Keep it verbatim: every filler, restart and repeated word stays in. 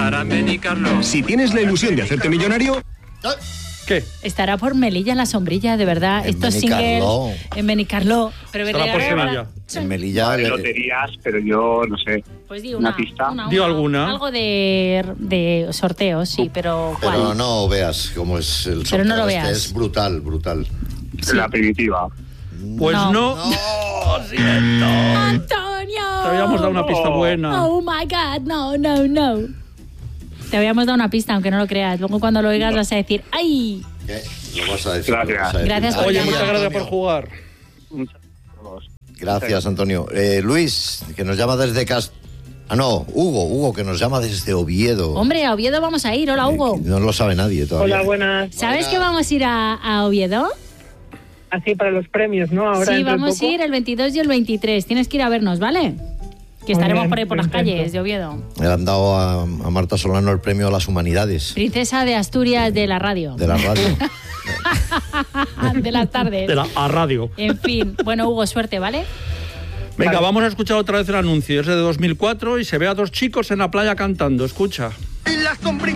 estará en Benicarló. Si tienes la ilusión de hacerte millonario... ¿Qué? Estará por Melilla en la sombrilla, de verdad. En Estos singles Benicarló. en Benicarló. Pero Estará por Benicarló- Sevilla. En Melilla. Hay eh, loterías, pero yo no sé. Pues di Una una, pista. una, Di una- alguna. Algo de, de sorteos, sí, pero ¿cuál? Pero no veas cómo es el sorteo. Pero no lo este veas. es brutal, brutal. Sí. La primitiva. Pues No. no. ¡No! siento. ¡Antonio! Te habíamos dado una pista buena. Oh my God, no, no, no. Te habíamos dado una pista, aunque no lo creas. Luego cuando lo oigas vas a decir, ¡ay! ¿Qué? Lo vas a decir. Gracias. lo vas a decir. Gracias por Oye, llamar. muchas gracias por jugar. Muchas gracias. Gracias, Antonio. Eh, Luis, que nos llama desde Cast... Ah, no, Hugo, Hugo, que nos llama desde Oviedo. Hombre, a Oviedo vamos a ir. Hola, Hugo. Eh, no lo sabe nadie todavía. Hola, buenas. ¿Sabes Hola. que vamos a ir a, a Oviedo? Así para los premios, ¿no? Ahora Sí, dentro de vamos a poco. ir el veintidós y el veintitrés. Tienes que ir a vernos, ¿vale? Que estaremos bien, por ahí por las lo intento. calles de Oviedo. Le han dado a, a Marta Solano el premio a las humanidades Princesa de Asturias de la radio. de la radio. de las tardes. De la a radio. En fin. Bueno, Hugo, suerte, ¿vale? Venga, Vale. vamos a escuchar otra vez el anuncio. Es de dos mil cuatro y se ve a dos chicos en la playa cantando. Escucha. Las